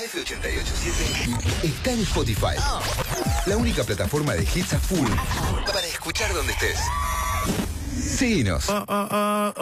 F887 está en Spotify. La única plataforma de hits a full para escuchar donde estés. Síguenos.